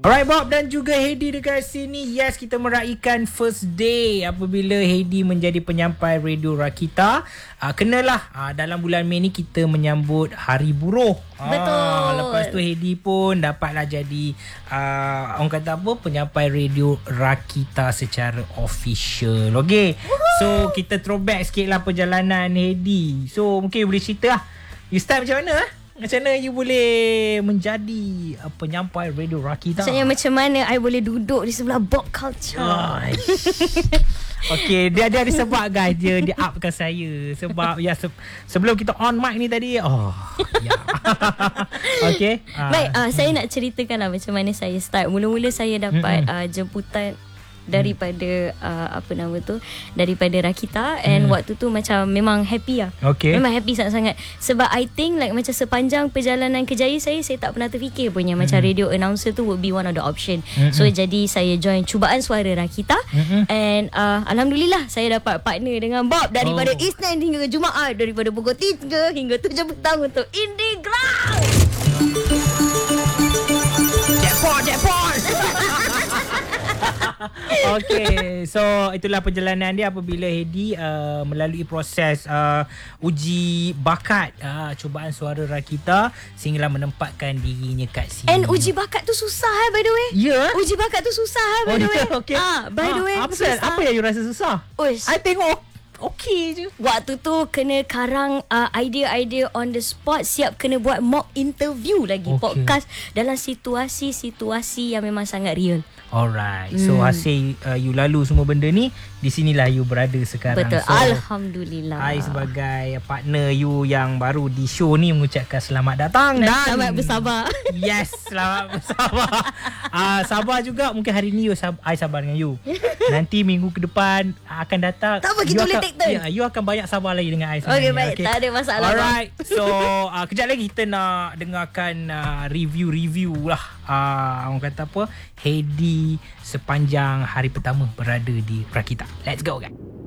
Alright Bob dan juga Hedi dekat sini. Yes, kita meraihkan first day apabila Hedi menjadi penyampai Radio Rakita. Kenalah dalam bulan Mei ni kita menyambut Hari Buruh. Betul. Lepas tu Hedi pun dapatlah jadi orang kata apa, penyampai Radio Rakita secara official. Okay. So kita throwback sikit lah perjalanan Hedi. So mungkin boleh cerita lah, you start macam mana? Macam mana you boleh menjadi penyampai Radio Rakita? Maksudnya macam mana I boleh duduk di sebelah Bob Culture? Okay, dia ada sebab guys, dia upkan saya. Sebab ya sebelum kita on mic ni tadi, okay. Baik, saya nak ceritakan lah macam mana saya start. Mula-mula saya dapat jemputan daripada daripada Rakita, and waktu tu macam memang happy lah. Okay. Memang happy sangat-sangat. Sebab I think like macam sepanjang perjalanan kerjaya saya tak pernah terfikir punya macam radio announcer tu would be one of the option. So jadi saya join Cubaan Suara Rakita, and alhamdulillah saya dapat partner dengan Bob daripada Isnin hingga Jumaat, daripada pukul 3 hingga 7 petang untuk Indie Ground. Jackpot. Okay, so itulah perjalanan dia apabila Hedi melalui proses uji bakat Cubaan Suara Rakita sehinggalah menempatkan dirinya kat sini. And uji bakat tu susah by the way. Ya? Yeah. Uji bakat tu susah by the way. Okay. By the way, apa yang you rasa susah? Uish. I tengok okey je. Waktu tu kena karang idea-idea on the spot, siap kena buat mock interview lagi, podcast dalam situasi-situasi yang memang sangat real. Alright. So hasil you lalu semua benda ni, di sinilah you berada sekarang. Betul. So, alhamdulillah. I sebagai partner you yang baru di show ni mengucapkan selamat datang dan selamat bersabar. Yes, selamat bersabar. Sabar juga, mungkin hari ni I sabar dengan you. Nanti minggu ke depan akan datang. Tak apa, kita boleh take turn. You akan banyak sabar lagi dengan I Okay, sebenarnya. baik. Tak ada masalah. Alright. So kejap lagi kita nak dengarkan review lah. Orang kata apa, Hedi sepanjang hari pertama berada di Rakita. Let's go guys.